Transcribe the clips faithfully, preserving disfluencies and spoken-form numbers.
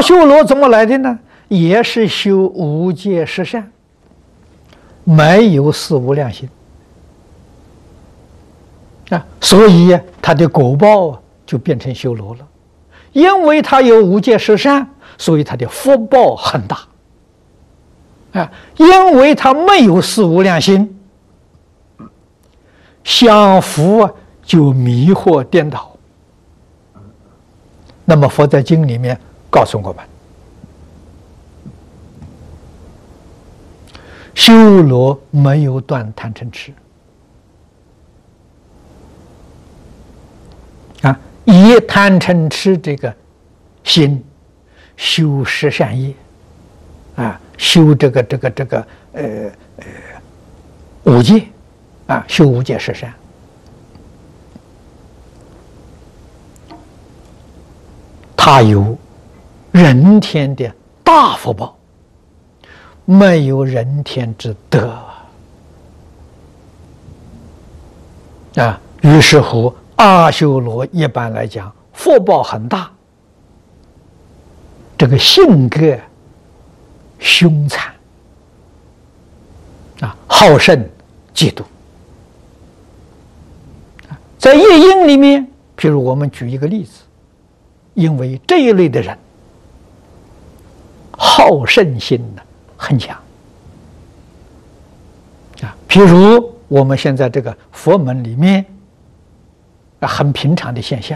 修罗怎么来的呢？也是修无戒十善，没有四无量心啊，所以他的果报就变成修罗了。因为他有无戒十善，所以他的福报很大啊。因为他没有四无量心，享福啊就迷惑颠倒。那么佛在经里面告诉我们，修罗没有断贪嗔痴啊，以贪嗔痴这个心修十善业啊，修这个这个这个呃呃五戒啊，修五戒十善，他有人天的大福报，没有人天之德啊。于是乎，阿修罗一般来讲福报很大，这个性格凶残啊，好胜嫉妒。在夜莺里面，譬如我们举一个例子，因为这一类的人好胜心呢很强啊，譬如我们现在这个佛门里面啊，很平常的现象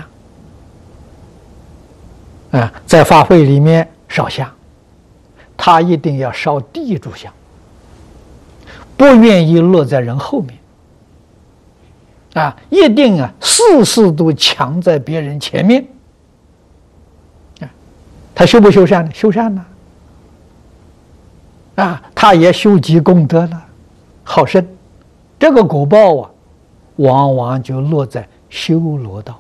啊，在法会里面烧香，他一定要烧地柱香，不愿意落在人后面啊，一定啊事事都抢在别人前面啊。他修不修善呢？修善呢啊，他也修积功德了，好胜，这个果报啊，往往就落在修罗道。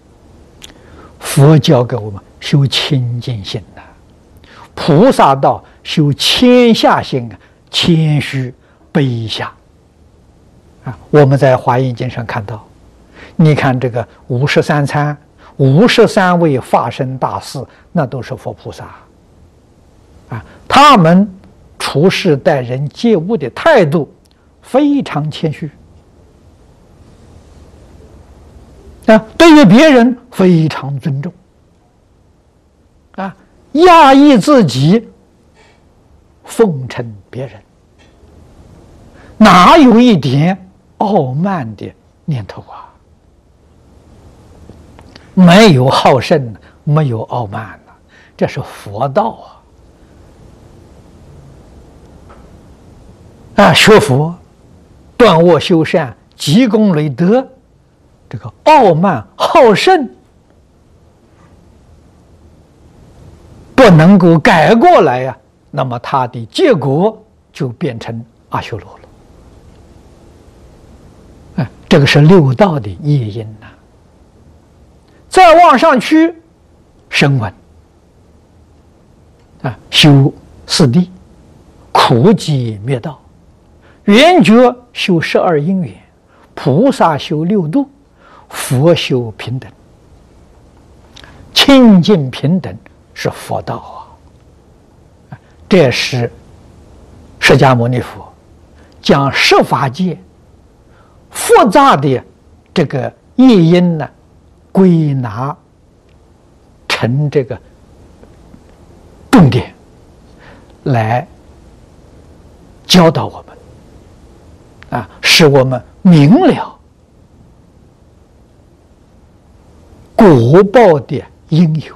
佛教给我们修清净心呐，菩萨道修谦下心啊，谦虚卑下啊。我们在华严经上看到，你看这个五十三参，五十三位法身大士，那都是佛菩萨啊，他们处事待人接物的态度非常谦虚啊，对于别人非常尊重啊，压抑自己，奉承别人，哪有一点傲慢的念头啊？没有好胜，没有傲慢啊，这是佛道啊！啊，学佛，断恶修善，积功累德，这个傲慢好胜不能够改过来呀、啊，那么他的结果就变成阿修罗了。哎，这个是六道的业因呐、啊。再往上去，声闻啊，修四谛，苦集灭道。圆觉修十二因缘，菩萨修六度，佛修平等。清净平等是佛道啊！这是释迦牟尼佛将十法界复杂的这个业因呢，归纳成这个重点来教导我们。啊，使我们明了果报的因由。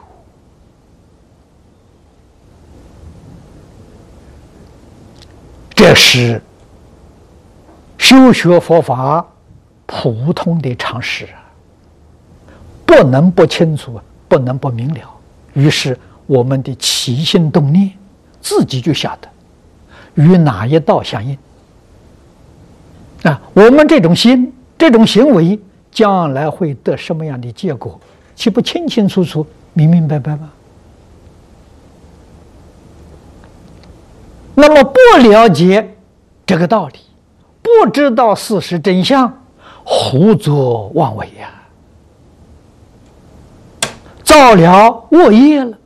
这是修学佛法普通的常识啊，不能不清楚，不能不明了。于是我们的起心动念自己就晓得与哪一道相应。啊，我们这种心、这种行为，将来会得什么样的结果，岂不清清楚楚、明明白白吗？那么不了解这个道理，不知道事实真相，胡作妄为呀、啊，造了恶业了，